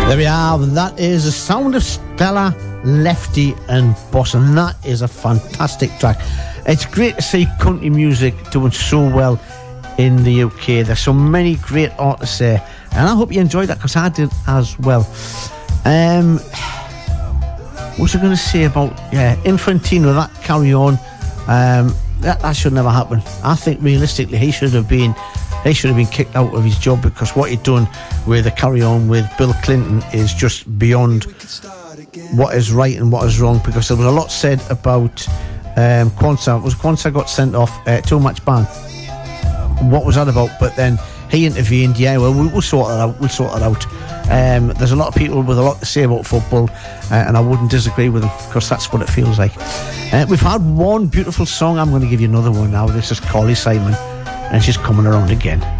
There we are. That is the sound of Stella, Lefty and Boss, and that is a fantastic track. It's great to see country music doing so well in the UK. There's so many great artists there, and I hope you enjoyed that, because I did as well. What was I going to say about Infantino? That Carry On. That should never happen. I think realistically he should have been kicked out of his job, because what he'd done with the Carry On with Bill Clinton is just beyond what is right and what is wrong, because there was a lot said about Kwanzaa. Kwanzaa got sent off, too much ban. What was that about? But then he intervened. We'll sort it out. There's a lot of people with a lot to say about football, and I wouldn't disagree with them, because that's what it feels like. We've had one beautiful song. I'm going to give you another one now. This is Carly Simon, and she's coming around again.